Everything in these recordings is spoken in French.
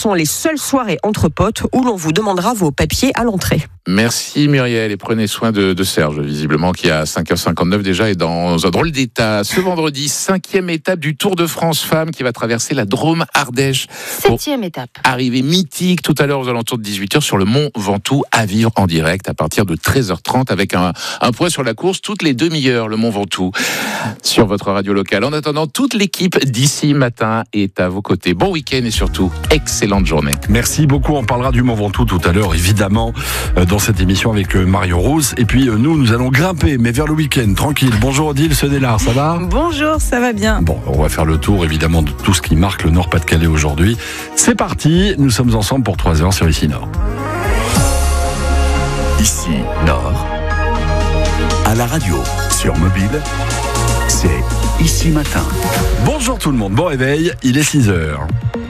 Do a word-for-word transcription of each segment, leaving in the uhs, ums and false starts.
sont les seules soirées entre potes où l'on vous demandera vos papiers à l'entrée. Merci Muriel et prenez soin de, de Serge, visiblement qui à cinq heures cinquante-neuf déjà est dans un drôle d'état. Ce vendredi, cinquième étape du Tour de France Femmes qui va traverser la Drôme-Ardèche. Septième étape. Arrivée mythique tout à l'heure aux alentours de dix-huit heures sur le Mont Ventoux à vivre en direct à partir de treize heures trente avec un, un point sur la course toutes les demi-heures, le Mont Ventoux, sur votre radio locale. En attendant, toute l'équipe d'ici matin est à vos côtés. Bon week-end et surtout, excellente journée. Merci beaucoup, on parlera du Mont Ventoux tout à l'heure, évidemment, dans cette émission avec Marion Rose. Et puis nous, nous allons grimper, mais vers le week-end, tranquille. Bonjour Odile Senelard, ça va ? Bonjour, ça va bien. Bon, on va faire le tour évidemment de tout ce qui marque le Nord-Pas-de-Calais aujourd'hui. C'est parti, nous sommes ensemble pour trois heures sur Ici Nord. Ici Nord, à la radio, sur mobile, c'est Ici Matin. Bonjour tout le monde, bon réveil, il est six heures.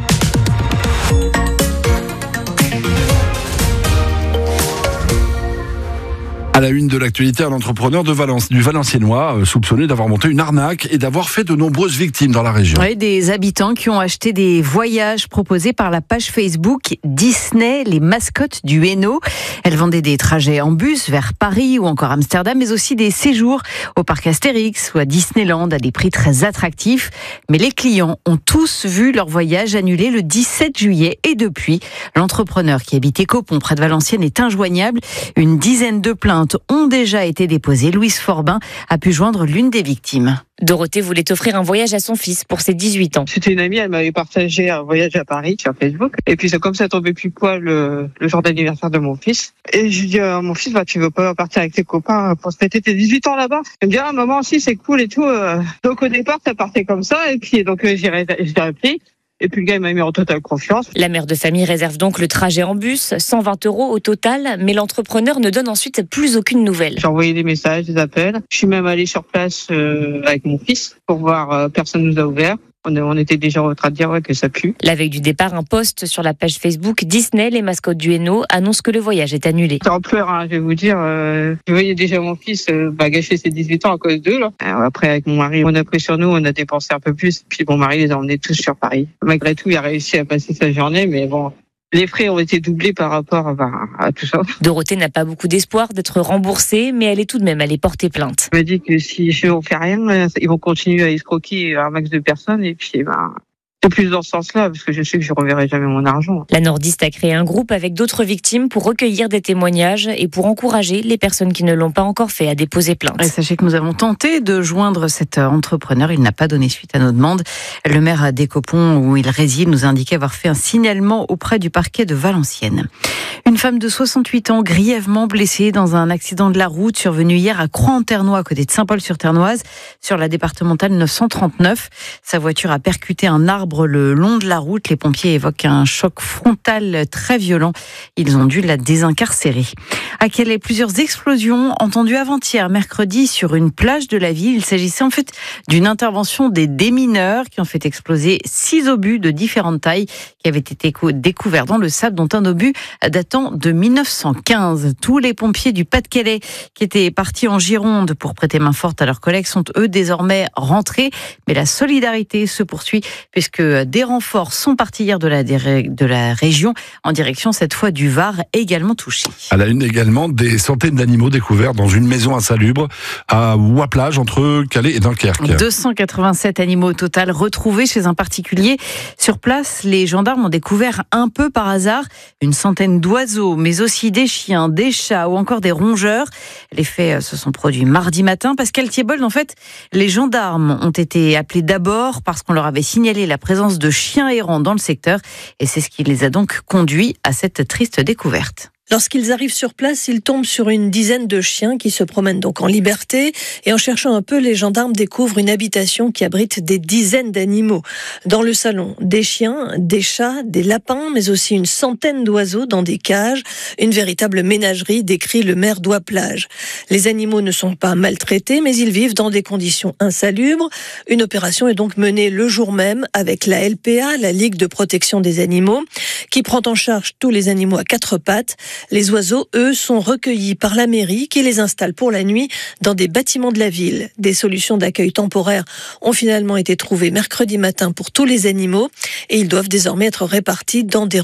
À la une de l'actualité, un entrepreneur de Valence, du Valenciennois, euh, soupçonné d'avoir monté une arnaque et d'avoir fait de nombreuses victimes dans la région. Oui, des habitants qui ont acheté des voyages proposés par la page Facebook Disney, les mascottes du Hainaut. Elle vendait des trajets en bus vers Paris ou encore Amsterdam, mais aussi des séjours au parc Astérix ou à Disneyland à des prix très attractifs. Mais les clients ont tous vu leur voyage annulé le dix-sept juillet et depuis, l'entrepreneur qui habite Écopon près de Valenciennes est injoignable. Une dizaine de plaintes ont déjà été déposées. Louise Forbin a pu joindre l'une des victimes. Dorothée voulait offrir un voyage à son fils pour ses dix-huit ans. C'était une amie, elle m'avait partagé un voyage à Paris sur Facebook. Et puis c'est comme ça tombait plus poil le, le jour d'anniversaire de mon fils. Et je lui dis à mon fils, bah, tu veux pas partir avec tes copains pour se fêter tes dix-huit ans là-bas? Il me dit, ah maman, si c'est cool et tout. Donc au départ, ça partait comme ça. Et puis donc j'ai j'ai appelé. Et puis le gars, il m'a mis en totale confiance. La mère de famille réserve donc le trajet en bus, cent vingt euros au total, mais l'entrepreneur ne donne ensuite plus aucune nouvelle. J'ai envoyé des messages, des appels. Je suis même allée sur place euh, avec mon fils pour voir, euh, personne nous a ouvert. On, on était déjà en train de dire ouais, que ça pue. La veille du départ, un post sur la page Facebook Disney, les mascottes du Hainaut, annonce que le voyage est annulé. C'est en pleurs, hein, je vais vous dire. Euh, je voyais déjà mon fils euh, bah, gâcher ses dix-huit ans à cause d'eux. Là. Alors, après, avec mon mari, on a pris sur nous, on a dépensé un peu plus. Puis mon mari les a emmenés tous sur Paris. Malgré tout, il a réussi à passer sa journée, mais bon... Les frais ont été doublés par rapport à, à tout ça. Dorothée n'a pas beaucoup d'espoir d'être remboursée, mais elle est tout de même allée porter plainte. Elle m'a dit que si je ne fais rien, ils vont continuer à escroquer un max de personnes et puis ben, c'est plus dans ce sens-là, parce que je sais que je ne reverrai jamais mon argent. La Nordiste a créé un groupe avec d'autres victimes pour recueillir des témoignages et pour encourager les personnes qui ne l'ont pas encore fait à déposer plainte. Et sachez que nous avons tenté de joindre cet entrepreneur. Il n'a pas donné suite à nos demandes. Le maire d'Écopon, où il réside, nous a indiqué avoir fait un signalement auprès du parquet de Valenciennes. Une femme de soixante-huit ans grièvement blessée dans un accident de la route survenu hier à Croix-en-Ternois, à côté de Saint-Paul-sur-Ternoise, sur la départementale neuf cent trente-neuf. Sa voiture a percuté un arbre le long de la route. Les pompiers évoquent un choc frontal très violent. Ils ont dû la désincarcérer. À Calais, plusieurs explosions entendues avant-hier, mercredi, sur une plage de la ville. Il s'agissait en fait d'une intervention des démineurs qui ont fait exploser six obus de différentes tailles qui avaient été découverts dans le sable, dont un obus datant de mille neuf cent quinze. Tous les pompiers du Pas-de-Calais qui étaient partis en Gironde pour prêter main forte à leurs collègues sont eux désormais rentrés. Mais la solidarité se poursuit puisque des renforts sont partis hier de la, de la région en direction cette fois du Var, également touché. À la une également, des centaines d'animaux découverts dans une maison insalubre à Ouaplage entre Calais et Dunkerque. deux cent quatre-vingt-sept animaux au total retrouvés chez un particulier. Sur place, les gendarmes ont découvert un peu par hasard une centaine d'oiseaux, mais aussi des chiens, des chats ou encore des rongeurs. Les faits se sont produits mardi matin. Pascal Thiebold, en fait, les gendarmes ont été appelés d'abord parce qu'on leur avait signalé la présence de chiens errants dans le secteur et c'est ce qui les a donc conduits à cette triste découverte. Lorsqu'ils arrivent sur place, ils tombent sur une dizaine de chiens qui se promènent donc en liberté. Et en cherchant un peu, les gendarmes découvrent une habitation qui abrite des dizaines d'animaux. Dans le salon, des chiens, des chats, des lapins, mais aussi une centaine d'oiseaux dans des cages. Une véritable ménagerie, décrit le maire d'Ouaplage. Les animaux ne sont pas maltraités, mais ils vivent dans des conditions insalubres. Une opération est donc menée le jour même avec la L P A, la Ligue de protection des animaux, qui prend en charge tous les animaux à quatre pattes. Les oiseaux, eux, sont recueillis par la mairie qui les installe pour la nuit dans des bâtiments de la ville. Des solutions d'accueil temporaires ont finalement été trouvées mercredi matin pour tous les animaux et ils doivent désormais être répartis dans des